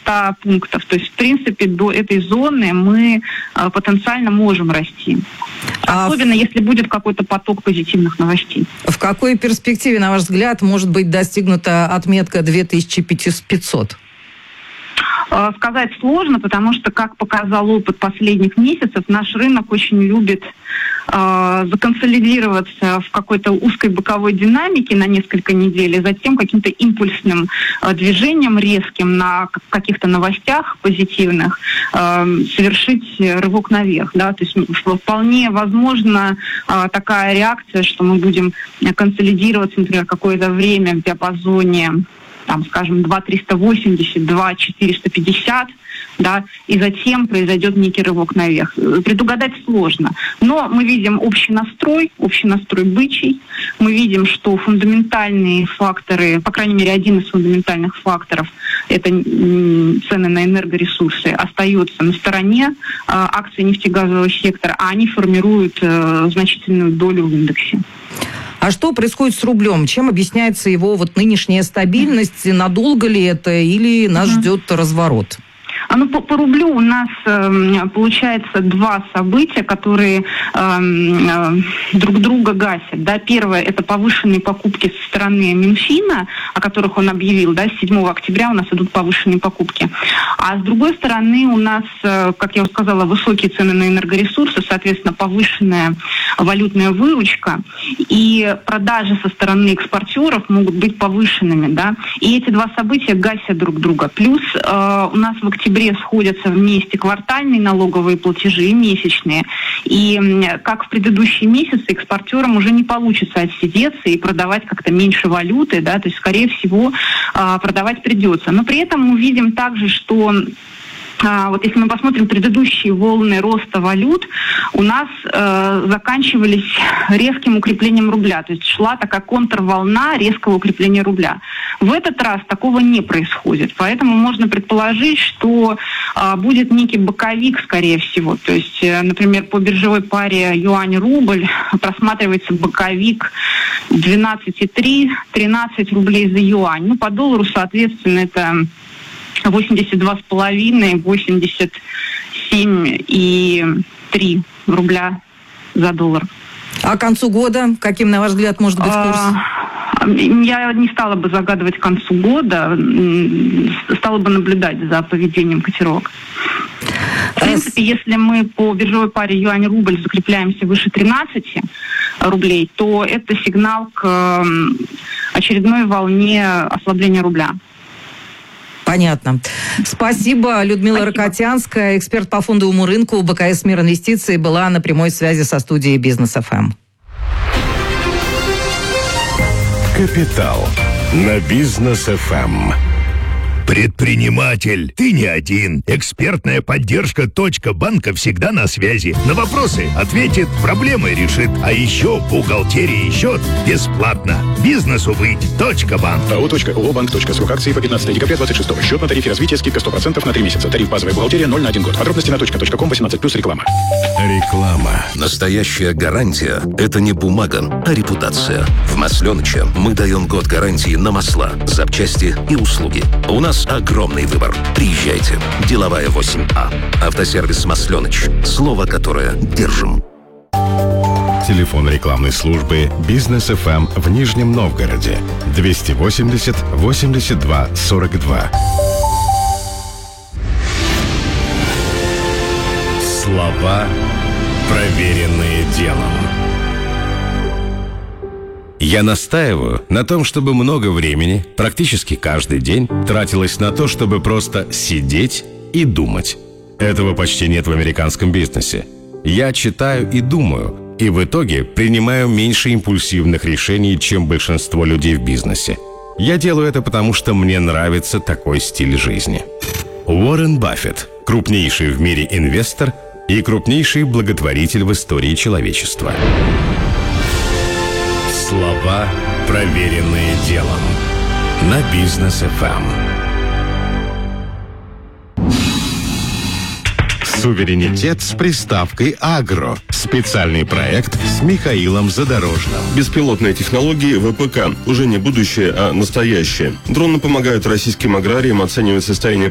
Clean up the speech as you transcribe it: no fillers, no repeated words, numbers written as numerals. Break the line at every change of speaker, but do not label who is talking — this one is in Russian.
100 пунктов. То есть, в принципе, до этой зоны мы потенциально можем расти. Особенно, если будет какой-то поток позитивных новостей.
В какой перспективе, на ваш взгляд, может быть достигнута отметка 2500?
Сказать сложно, потому что, как показал опыт последних месяцев, наш рынок очень любит законсолидироваться в какой-то узкой боковой динамике на несколько недель, и затем каким-то импульсным движением резким на каких-то новостях позитивных совершить рывок наверх. Да? То есть вполне возможна такая реакция, что мы будем консолидироваться, например, какое-то время в диапазоне, там, скажем, 2,380, 2,450, да, и затем произойдет некий рывок наверх. Предугадать сложно. Но мы видим общий настрой бычий. Мы видим, что фундаментальные факторы, по крайней мере, один из фундаментальных факторов, это цены на энергоресурсы, остается на стороне акций нефтегазового сектора, а они формируют значительную долю в индексе.
А что происходит с рублем? Чем объясняется его нынешняя стабильность? Надолго ли это или нас ждет разворот?
По рублю у нас получается два события, которые друг друга гасят. Да? Первое – это повышенные покупки со стороны Минфина, о которых он объявил. Да? С 7 октября у нас идут повышенные покупки. А с другой стороны у нас, как я уже сказала, высокие цены на энергоресурсы, соответственно, повышенная валютная выручка, и продажи со стороны экспортеров могут быть повышенными. Да? И эти два события гасят друг друга. Плюс у нас в октябре сходятся вместе квартальные налоговые платежи и месячные. И как в предыдущие месяцы экспортерам уже не получится отсидеться и продавать как-то меньше валюты, да, то есть, скорее всего, продавать придется. Но при этом мы видим также, что если мы посмотрим предыдущие волны роста валют, у нас заканчивались резким укреплением рубля. То есть шла такая контрволна резкого укрепления рубля. В этот раз такого не происходит. Поэтому можно предположить, что будет некий боковик, скорее всего. То есть, например, по биржевой паре юань-рубль просматривается боковик 12,3-13 рублей за юань. По доллару, соответственно, это 82,5, 87,3 рубля за доллар.
А к концу года каким, на ваш взгляд, может быть курс?
Я не стала бы загадывать к концу года, стала бы наблюдать за поведением котировок. В принципе, если мы по биржевой паре юань-рубль закрепляемся выше 13 рублей, то это сигнал к очередной волне ослабления рубля.
Понятно. Спасибо. Людмила Рокотянская, эксперт по фондовому рынку БКС «Мир Инвестиций», была на прямой связи со студией Бизнес ФМ.
Капитал на Бизнес ФМ.
Предприниматель, ты не один. Экспертная поддержка «Банка» всегда на связи. На вопросы ответит, проблемы решит. А еще бухгалтерия и счет бесплатно. Бизнесу быть. «Банк».
АО.ООО-банк. Срок акции по 15 декабря 26. Счет на тарифе развития, скидка 100% на 3 месяца. Тариф базовая бухгалтерия 0 на 1 год. Подробности на .com 18+, реклама.
Реклама.
Настоящая гарантия – это не бумага, а репутация. В Масленыче мы даем год гарантии на масла, запчасти и услуги. У нас огромный выбор. Приезжайте. Деловая 8А. Автосервис «Масленыч». Слово, которое держим.
Телефон рекламной службы Бизнес ФМ в Нижнем Новгороде 280 82 42. Слова, проверенные делом. Я настаиваю на том, чтобы много времени, практически каждый день, тратилось на то, чтобы просто сидеть и думать. Этого почти нет в американском бизнесе. Я читаю и думаю, и в итоге принимаю меньше импульсивных решений, чем большинство людей в бизнесе. Я делаю это потому, что мне нравится такой стиль жизни. Уоррен Баффет – крупнейший в мире инвестор и крупнейший благотворитель в истории человечества. Слова, проверенные делом. На Бизнес ФМ. Суверенитет с приставкой «Агро». Специальный проект с Михаилом Задорожным.
Беспилотные технологии ВПК. Уже не будущее, а настоящее. Дроны помогают российским аграриям оценивать состояние